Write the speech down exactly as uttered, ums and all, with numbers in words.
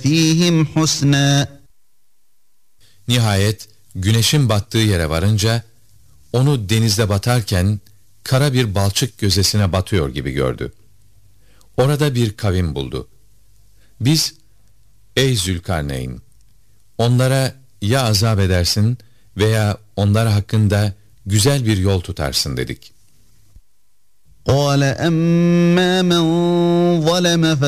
فِيهِمْ حُسْنًا. Nihayet güneşin battığı yere varınca onu denizde batarken kara bir balçık gözesine batıyor gibi gördü. Orada bir kavim buldu. Biz, ey Zülkarneyn, onlara ya azap edersin veya onlar hakkında güzel bir yol tutarsın dedik. قَالَ أَمَّا مَنْ ظَلَمَ